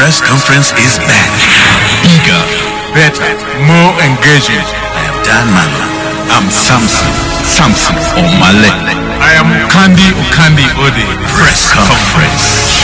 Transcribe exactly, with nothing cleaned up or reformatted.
press conference is back. Bigger, better, more engaging. I am Dan Malo. I'm Samson, Samson Omale. I am Kandi Ukandi Ode. Press conference.